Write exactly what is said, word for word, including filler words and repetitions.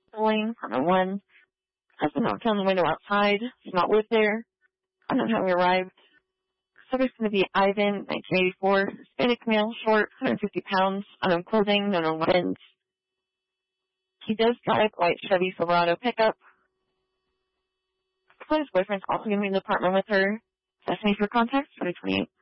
Pulling on one. Husband knocked on the window outside. Does not live there. Unknown having arrived. Subject's going to be Ivan, nineteen eighty-four. Hispanic male, short, one hundred fifty pounds. Unknown clothing, no known weapons. He does drive white Chevy Silverado pickup. His boyfriend's also going to be in the apartment with her. Destiny for contact, twenty twenty-eight.